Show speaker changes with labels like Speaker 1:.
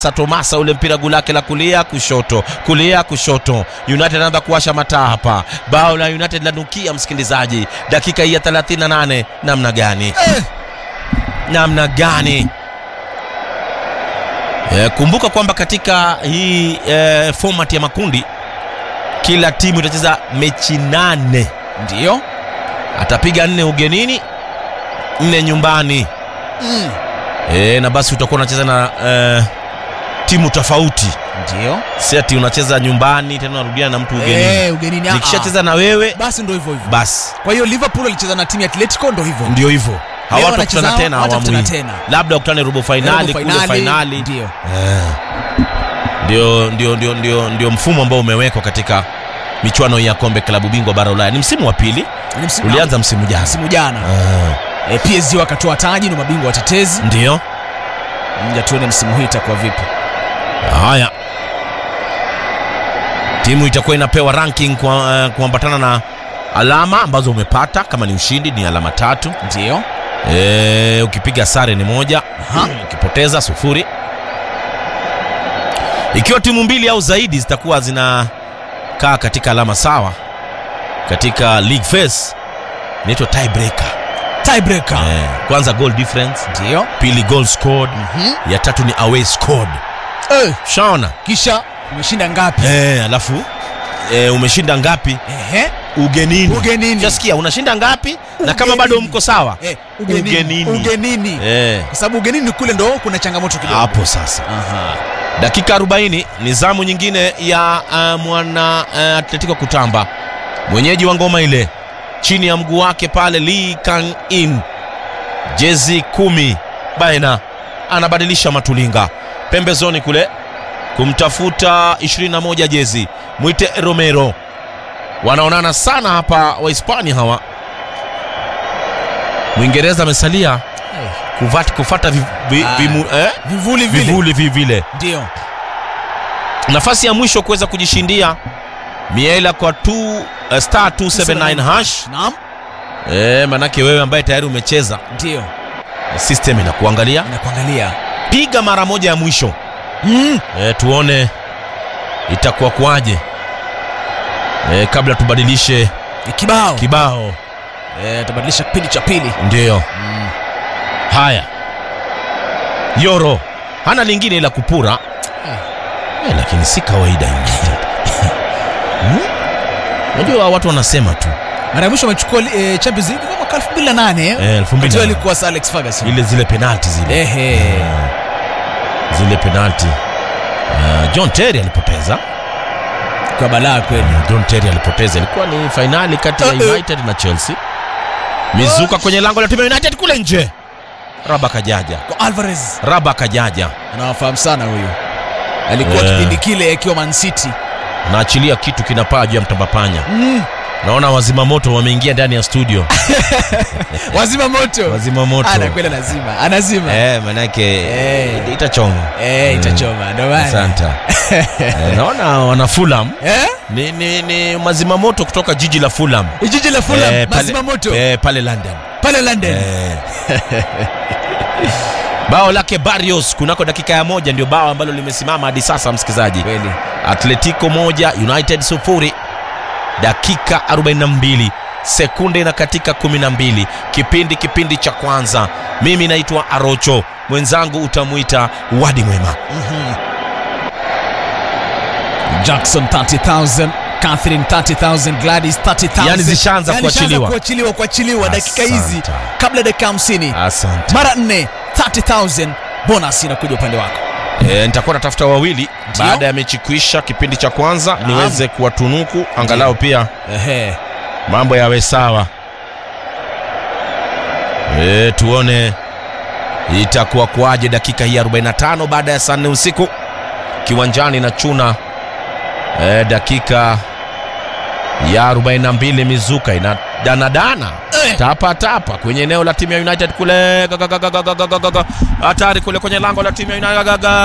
Speaker 1: Tomasa ule mpira gulake la kulia kushoto. United anaanza kuwasha mataa hapa. Bao la United lanukia, msikilizaji. Dakika hii ya 38. Namna gani? Kumbuka kwamba katika hii format ya makundi kila timu itacheza mechi 8.
Speaker 2: Ndio.
Speaker 1: Atapiga 4 ugenini, 4 nyumbani. Na basi utakuwa unacheza na timu tofauti.
Speaker 2: Ndio.
Speaker 1: Si ati unacheza nyumbani tena unarudia na mtu ugenini.
Speaker 2: Ugenini.
Speaker 1: Nikishacheza na wewe
Speaker 2: basi ndio hivyo.
Speaker 1: Basi.
Speaker 2: Kwa hiyo Liverpool alicheza na timu ya Atletico ndio hivyo.
Speaker 1: Ndio hivyo. Hawatakutana tena awamu hii. Labda ukutane robo finali, kule finali. Ndio mfumo ambao umewekwa katika michuano ya kombe klabu bingwa bara Ulaya. Ni msimu wa pili. Ulianza msimu jana.
Speaker 2: PSG wakatoa taji na mabingwa watetezi.
Speaker 1: Ndio.
Speaker 2: Ngoja tuone msimu huu itakuwa vipi.
Speaker 1: Haya. Timu itakuwa inapewa ranking kuambatana na alama ambazo umepata. Kama ni ushindi ni alama 3.
Speaker 2: Ndio.
Speaker 1: Ukipiga sare ni 1. Ukipoteza 0. Ikiwa timu mbili au zaidi zitakuwa zinakaa katika alama sawa katika league phase, inaitwa tiebreaker. Kwanza goal difference.
Speaker 2: Ndio.
Speaker 1: Pili goal scored. Ya tatu ni away scored. Shaona.
Speaker 2: Kisha umeshinda ngapi?
Speaker 1: Alafu umeshinda ngapi? Ugenini. Unasikia unashinda ngapi? Na kama bado mko sawa? Ugenini.
Speaker 2: Kwa sababu ugenini kule ndo kuna changamoto kidogo.
Speaker 1: Hapo sasa. Dakika 40 ni zamu nyingine ya mwana Atletico kutamba. Mwenyeji wa ngoma ile chini ya mguu wake pale Lee Kang In. Jezi 10 baina anabadilisha matulinga pembezoni kule kumtafuta 21 jezi Mwite Romero. Wanaonana sana hapa wa Hispania hawa. Mwingereza amesalia kufuata vivuli vile.
Speaker 2: Ndio.
Speaker 1: Nafasi ya mwisho kuweza kujishindia miela kwa star 279 hash.
Speaker 2: Naam.
Speaker 1: Manake wewe ambaye tayari umecheza.
Speaker 2: Ndio.
Speaker 1: System inakuangalia. Piga mara moja ya mwisho. Tuone itakuwa kwaje. Kabla tubadilishe kibao.
Speaker 2: Tubadilisha kipindi cha pili.
Speaker 1: Ndio. Haya. Yoro hana lingine ila kupura. Lakini si kawaida hii. Unajua watu wanasema tu.
Speaker 2: Mara mwisho wamechukua Champions League mwaka 2008.
Speaker 1: 2008
Speaker 2: ilikuwa Sir Alex Ferguson.
Speaker 1: Zile penalti zile. Zile penalti. John Terry alipoteza.
Speaker 2: Kwa balaa kweli.
Speaker 1: John Terry alipoteza. Ilikuwa ni finali kati ya United na Chelsea. Mizuka kwenye lango la timu ya United kule nje. Raba Kajaja.
Speaker 2: Kwa Alvarez.
Speaker 1: Raba Kajaja.
Speaker 2: Anawafahamu sana huyo. Alikuwa kipindi kile akiwa Man City.
Speaker 1: Naachilia kitu kinapaa juu ya mtambapanya. Naona wazima moto wameingia ndani ya studio.
Speaker 2: Wazima moto. Anakwenda anazima.
Speaker 1: Manake itachoma.
Speaker 2: Itachoma. Ndio maana.
Speaker 1: Asante. Naona wana Fulham. Ni mazima moto kutoka jiji la Fulham.
Speaker 2: Jiji la Fulham, mazima moto.
Speaker 1: Pale London. Bao lake Barrios kunako dakika ya 1 ndio bao ambalo limesimama hadi sasa, msikizaji.
Speaker 2: Kweli.
Speaker 1: Atletico 1 United 0. Dakika 42 sekunde na katika 12 kipindi cha kwanza. Mimi naitwa Arocho, mwenzangu utamuita Wadi Mwema.
Speaker 2: Jackson 30,000, Catherine 30,000, Gladys 30,000.
Speaker 1: Yani zishaanza
Speaker 2: kuachiliwa dakika hizi kabla dakika 50.
Speaker 1: Asante.
Speaker 2: Mara 4 30,000 bonus inakuja upande wako.
Speaker 1: Nitakuwa natafuta wawili baada ya mechi kuisha kipindi cha kwanza. Niweze kuwatunuku angalau pia mambo yawe sawa. Tuone itakuwa kwaje. Dakika hii 45 baada ya saa 4 usiku kiwanjani na chuna. Dakika ya 42 mizuka ina danadana tapa kwenye eneo la timu ya United kule. Hatari kule kwenye lango la timu ya United.